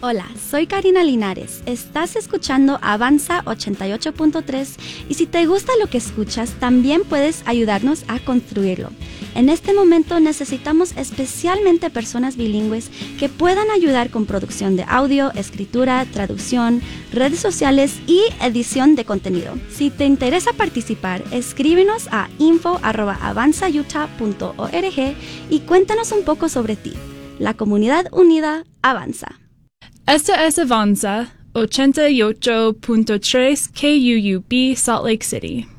Hola, soy Karina Linares. Estás escuchando Avanza 88.3 y si te gusta lo que escuchas, también puedes ayudarnos a construirlo. En este momento necesitamos especialmente personas bilingües que puedan ayudar con producción de audio, escritura, traducción, redes sociales y edición de contenido. Si te interesa participar, escríbenos a info@avanzautah.org y cuéntanos un poco sobre ti. La comunidad unida avanza. Esta es Avanza 88.3 KUUB Salt Lake City.